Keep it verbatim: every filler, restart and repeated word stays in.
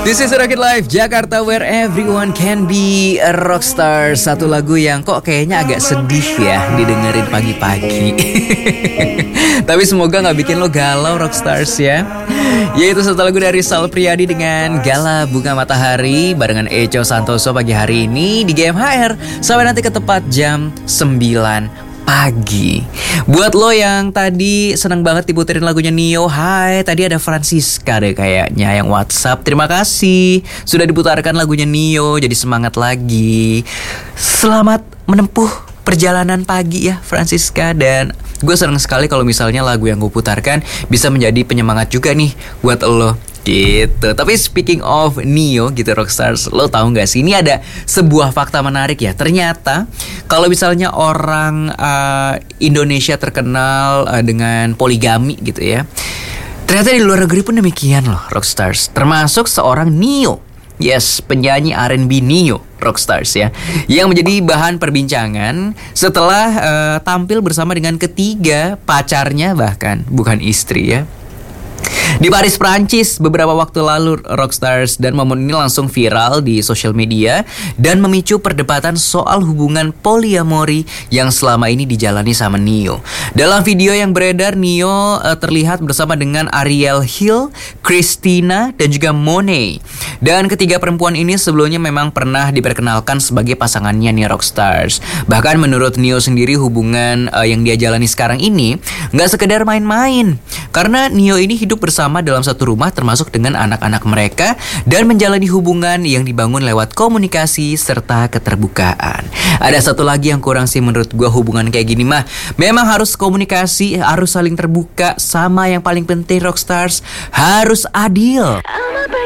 This is Rocket Life Jakarta, where everyone can be a rockstar. Satu lagu yang kok kayaknya agak sedih ya didengerin pagi-pagi. Tapi semoga gak bikin lo galau rockstars ya. Yaitu satu lagu dari Sal Priadi dengan Gala Bunga Matahari barengan Echo Santoso pagi hari ini di G M H R. Sampai nanti ke tepat jam sembilan pagi. Buat lo yang tadi senang banget diputerin lagunya Nio, hai, tadi ada Francisca deh kayaknya yang WhatsApp. Terima kasih sudah diputarkan lagunya Nio, jadi semangat lagi. Selamat menempuh perjalanan pagi ya Francisca. Dan gue senang sekali kalau misalnya lagu yang gue putarkan bisa menjadi penyemangat juga nih buat lo gitu. Tapi speaking of Nio gitu rockstars, lo tahu nggak sih ini ada sebuah fakta menarik ya. Ternyata kalau misalnya orang uh, Indonesia terkenal uh, dengan poligami gitu ya, ternyata di luar negeri pun demikian loh rockstars. Termasuk seorang Nio. Yes, penyanyi R and B Nio rockstars ya, yang menjadi bahan perbincangan setelah uh, tampil bersama dengan ketiga pacarnya, bahkan bukan istri ya, di Paris, Prancis beberapa waktu lalu rockstars. Dan momen ini langsung viral di sosial media dan memicu perdebatan soal hubungan poliamori yang selama ini dijalani sama Nio. Dalam video yang beredar, Nio uh, terlihat bersama dengan Ariel Hill, Christina, dan juga Monet. Dan ketiga perempuan ini sebelumnya memang pernah diperkenalkan sebagai pasangannya nih rockstars. Bahkan menurut Nio sendiri hubungan uh, yang dia jalani sekarang ini gak sekedar main-main, karena Nio ini hidup bersama dalam satu rumah termasuk dengan anak-anak mereka dan menjalani hubungan yang dibangun lewat komunikasi serta keterbukaan. Ada satu lagi yang kurang sih menurut gue hubungan kayak gini mah. Memang harus komunikasi, harus saling terbuka, sama yang paling penting rockstars harus adil.